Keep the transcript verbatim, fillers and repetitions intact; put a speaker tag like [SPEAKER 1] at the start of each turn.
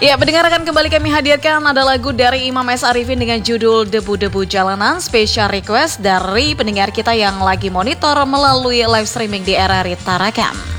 [SPEAKER 1] Ya, pendengar, akan kembali kami hadirkan ada lagu dari Imam S. Arifin dengan judul Debu-Debu Jalanan, special request dari pendengar kita yang lagi monitor melalui live streaming di R R I Tarakan.